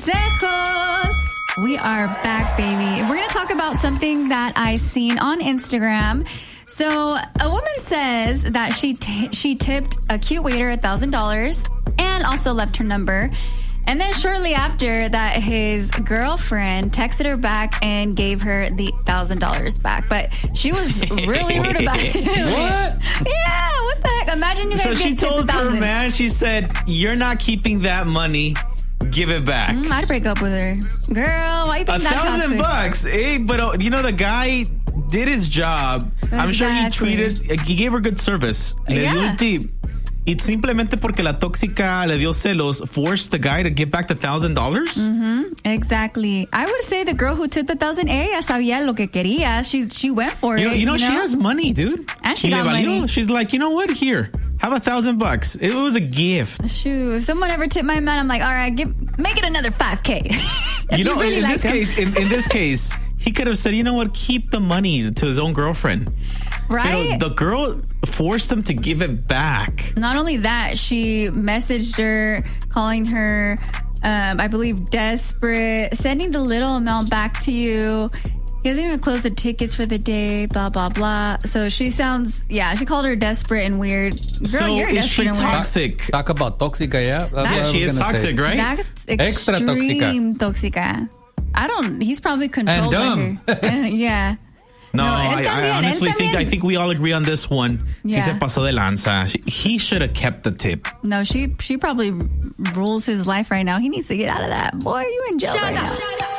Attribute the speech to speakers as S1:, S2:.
S1: Consejos. We are back, baby. We're going to talk about something that I seen on Instagram. So a woman says that she tipped a cute waiter $1,000 and also left her number. And then shortly after that, his girlfriend texted her back and gave her the $1,000 back. But she was really rude about it.
S2: What?
S1: Yeah, what the heck? Imagine you guys
S3: So
S1: get
S3: she
S1: tipped
S3: told her
S1: $1,000.
S3: man, she said, "You're not keeping that money. Give it back."
S1: I'd break up with her. Girl, why you being that toxic?
S3: $1,000, eh? But you know, the guy did his job. I'm sure he gave her good service. Le dio el tip. Y simplemente porque la tóxica le dio celos, forced the guy to give back the $1,000?
S1: Mm-hmm. Exactly. I would say the girl who tipped the $1,000, ella sabía lo que quería. She went for it.
S3: You know, she has money, dude.
S1: And she got money.
S3: She's like, you know what? Here, have $1,000. It was a gift.
S1: Shoot, if someone ever tipped my man, I'm like, all right, make it another $5,000.
S3: You know, really in this case, he could have said, you know what? Keep the money to his own girlfriend.
S1: Right?
S3: But the girl forced him to give it back.
S1: Not only that, she messaged her, calling her, I believe, desperate, sending the little amount back to you. He hasn't even closed the tickets for the day, blah, blah, blah. So she called her desperate and weird. Girl,
S3: so
S1: you're
S3: is she
S1: desperate and weird.
S3: toxic?
S2: Talk about toxica, yeah?
S3: Yeah, she is toxic, right?
S1: That's
S2: Extra
S1: extreme toxica. He's probably controlled
S2: and
S1: by her. Yeah.
S3: No, I honestly think we all agree on this one.
S1: Yeah.
S3: Si se pasó de lanza. He should have kept the tip.
S1: No, she probably rules his life right now. He needs to get out of that. Boy, you in jail right now.